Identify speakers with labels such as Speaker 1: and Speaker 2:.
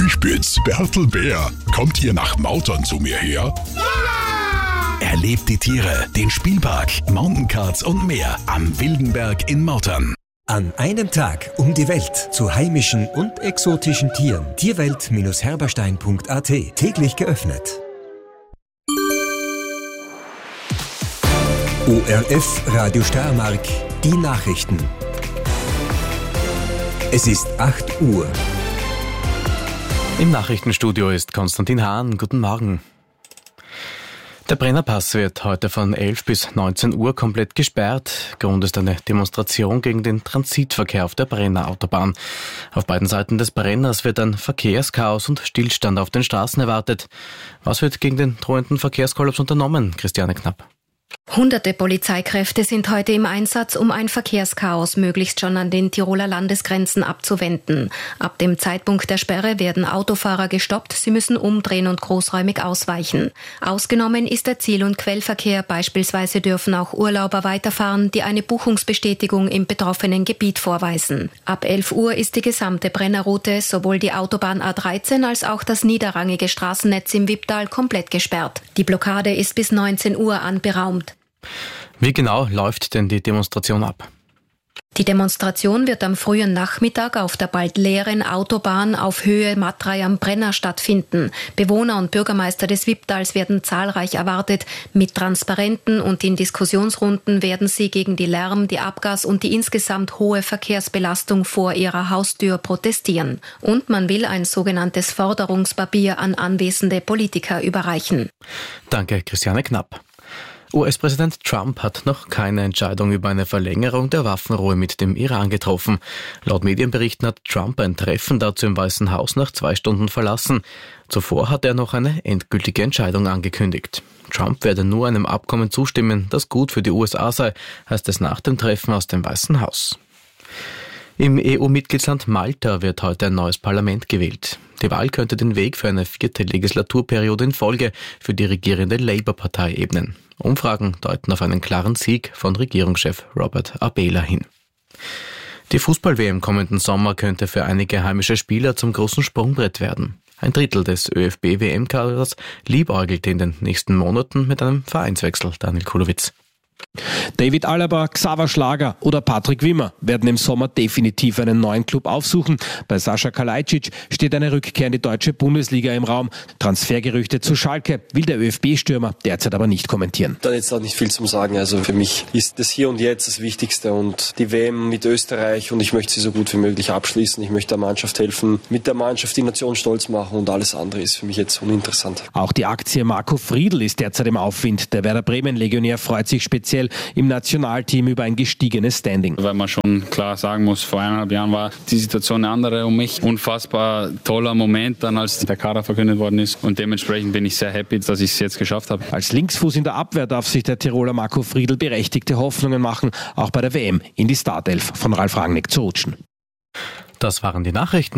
Speaker 1: Ich bin's, Bertel Bär. Kommt ihr nach Mautern zu mir her? Ja! Erlebt die Tiere, den Spielpark, Mountaincards und mehr am Wildenberg in Mautern.
Speaker 2: An einem Tag um die Welt zu heimischen und exotischen Tieren. Tierwelt-herberstein.at. Täglich geöffnet. ORF Radio Steiermark. Die Nachrichten. Es ist 8 Uhr.
Speaker 3: Im Nachrichtenstudio ist Konstantin Hahn. Guten Morgen. Der Brennerpass wird heute von 11 bis 19 Uhr komplett gesperrt. Grund ist eine Demonstration gegen den Transitverkehr auf der Brenner-Autobahn. Auf beiden Seiten des Brenners wird ein Verkehrschaos und Stillstand auf den Straßen erwartet. Was wird gegen den drohenden Verkehrskollaps unternommen? Christiane Knapp.
Speaker 4: Hunderte Polizeikräfte sind heute im Einsatz, um ein Verkehrschaos möglichst schon an den Tiroler Landesgrenzen abzuwenden. Ab dem Zeitpunkt der Sperre werden Autofahrer gestoppt, sie müssen umdrehen und großräumig ausweichen. Ausgenommen ist der Ziel- und Quellverkehr, beispielsweise dürfen auch Urlauber weiterfahren, die eine Buchungsbestätigung im betroffenen Gebiet vorweisen. Ab 11 Uhr ist die gesamte Brennerroute, sowohl die Autobahn A13 als auch das niederrangige Straßennetz im Wipptal komplett gesperrt. Die Blockade ist bis 19 Uhr anberaumt.
Speaker 3: Wie genau läuft denn die Demonstration ab?
Speaker 4: Die Demonstration wird am frühen Nachmittag auf der bald leeren Autobahn auf Höhe Matrei am Brenner stattfinden. Bewohner und Bürgermeister des Wipptals werden zahlreich erwartet. Mit Transparenten und in Diskussionsrunden werden sie gegen die Lärm-, die Abgas- und die insgesamt hohe Verkehrsbelastung vor ihrer Haustür protestieren. Und man will ein sogenanntes Forderungspapier an anwesende Politiker überreichen.
Speaker 3: Danke, Christiane Knapp. US-Präsident Trump hat noch keine Entscheidung über eine Verlängerung der Waffenruhe mit dem Iran getroffen. Laut Medienberichten hat Trump ein Treffen dazu im Weißen Haus nach 2 Stunden verlassen. Zuvor hat er noch eine endgültige Entscheidung angekündigt. Trump werde nur einem Abkommen zustimmen, das gut für die USA sei, heißt es nach dem Treffen aus dem Weißen Haus. Im EU-Mitgliedsland Malta wird heute ein neues Parlament gewählt. Die Wahl könnte den Weg für eine 4. Legislaturperiode in Folge für die regierende Labour-Partei ebnen. Umfragen deuten auf einen klaren Sieg von Regierungschef Robert Abela hin. Die Fußball-WM kommenden Sommer könnte für einige heimische Spieler zum großen Sprungbrett werden. Ein Drittel des ÖFB-WM-Kaders liebäugelt in den nächsten Monaten mit einem Vereinswechsel. Daniel Kulowitz.
Speaker 5: David Alaba, Xaver Schlager oder Patrick Wimmer werden im Sommer definitiv einen neuen Club aufsuchen. Bei Sascha Kalajdzic steht eine Rückkehr in die deutsche Bundesliga im Raum. Transfergerüchte zu Schalke will der ÖFB-Stürmer derzeit aber nicht kommentieren.
Speaker 6: Da jetzt auch nicht viel zum Sagen. Also für mich ist das Hier und Jetzt das Wichtigste und die WM mit Österreich und ich möchte sie so gut wie möglich abschließen. Ich möchte der Mannschaft helfen, mit der Mannschaft die Nation stolz machen und alles andere ist für mich jetzt uninteressant.
Speaker 5: Auch die Aktie Marco Friedl ist derzeit im Aufwind. Der Werder Bremen-Legionär freut sich speziell im Nationalteam über ein gestiegenes Standing.
Speaker 7: Weil man schon klar sagen muss, vor 1,5 Jahren war die Situation eine andere um mich. Unfassbar toller Moment dann, als der Kader verkündet worden ist und dementsprechend bin ich sehr happy, dass ich es jetzt geschafft habe.
Speaker 5: Als Linksfuß in der Abwehr darf sich der Tiroler Marco Friedl berechtigte Hoffnungen machen, auch bei der WM in die Startelf von Ralf Rangnick zu rutschen.
Speaker 3: Das waren die Nachrichten.